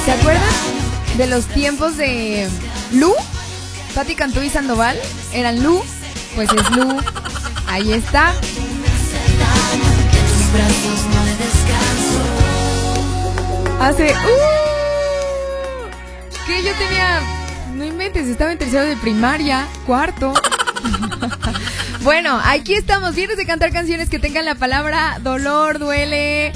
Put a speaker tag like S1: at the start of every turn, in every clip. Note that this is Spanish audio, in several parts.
S1: ¿Se acuerdan de los tiempos de Lu? Patti Cantú y Sandoval eran Lu, pues es Lu. Ahí está. Hace que yo tenía, no inventes, estaba en tercero de primaria, cuarto. Bueno, aquí estamos, vienes de cantar canciones que tengan la palabra dolor, dueles,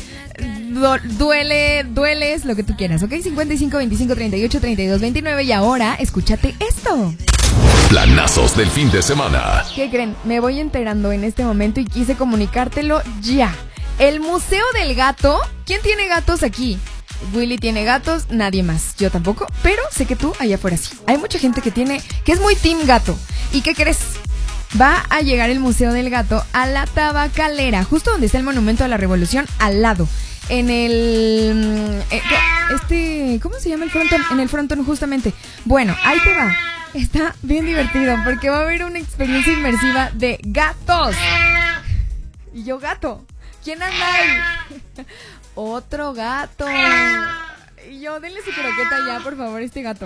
S1: lo que tú quieras, ¿ok? 55 25 38 32 29 y ahora, escúchate esto.
S2: Planazos del fin de semana.
S1: ¿Qué creen? Me voy enterando en este momento y quise comunicártelo ya. El Museo del Gato. ¿Quién tiene gatos aquí? Willy tiene gatos, nadie más. Yo tampoco, pero sé que tú allá afuera sí. Hay mucha gente que es muy team gato. ¿Y qué crees? Va a llegar el Museo del Gato a la Tabacalera, justo donde está el Monumento a la Revolución, al lado. En el... ¿cómo se llama el frontón? En el frontón justamente. Bueno, ahí te va. Está bien divertido porque va a haber una experiencia inmersiva de gatos. Y yo gato. ¿Quién anda ahí? Otro gato. Y yo, denle su croqueta ya, por favor, este gato.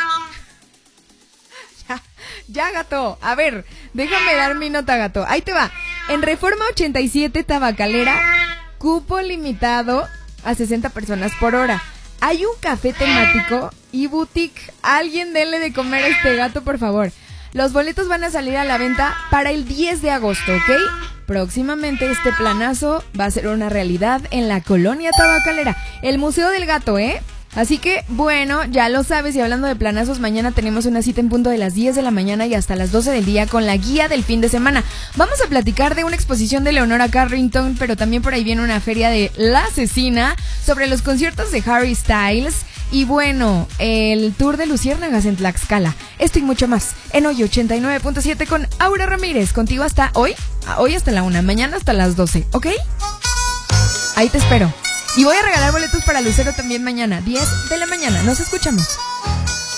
S1: Ya, gato. A ver, déjame dar mi nota, gato. Ahí te va. En Reforma 87 Tabacalera, cupo limitado a 60 personas por hora. Hay un café temático y boutique. Alguien denle de comer a este gato, por favor. Los boletos van a salir a la venta para el 10 de agosto, ¿ok? Próximamente este planazo va a ser una realidad en la colonia Tabacalera. El Museo del Gato, ¿eh? Así que, bueno, ya lo sabes, y hablando de planazos, mañana tenemos una cita en punto de las 10 de la mañana y hasta las 12 del día con la guía del fin de semana. Vamos a platicar de una exposición de Leonora Carrington, pero también por ahí viene una feria de La Asesina, sobre los conciertos de Harry Styles y, bueno, el tour de Luciérnagas en Tlaxcala. Esto y mucho más en Hoy 89.7 con Aura Ramírez. Contigo hasta hoy hasta la 1, mañana hasta las 12, ¿ok? Ahí te espero. Y voy a regalar boletos para Lucero también mañana, 10 de la mañana. Nos escuchamos.